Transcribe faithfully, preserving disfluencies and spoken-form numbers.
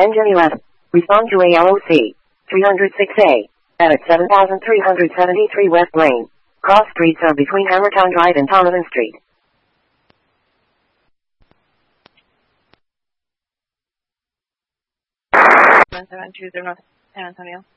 Engine eleven. Respond to A L O C. three oh six A. At seven thousand three hundred seventy-three West Lane. Cross streets are between Hammertown Drive and Donovan Street. seven two zero North San Antonio.